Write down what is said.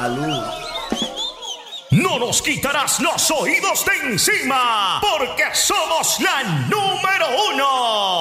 Salud. No nos quitarás los oídos de encima, porque somos la número 1.